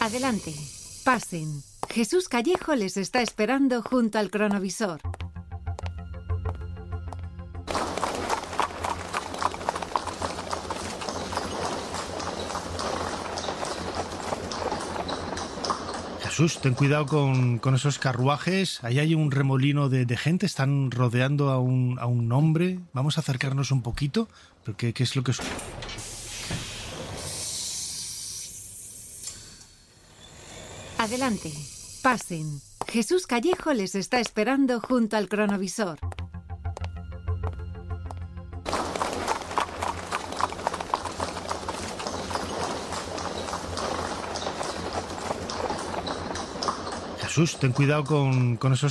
Adelante, pasen. Jesús Callejo les está esperando junto al cronovisor. Jesús, ten cuidado con esos carruajes. Ahí hay un remolino de gente. Están rodeando a un hombre. Vamos a acercarnos un poquito. ¿Pero qué es lo que... Adelante, pasen. Jesús Callejo les está esperando junto al cronovisor. Jesús, ten cuidado con esos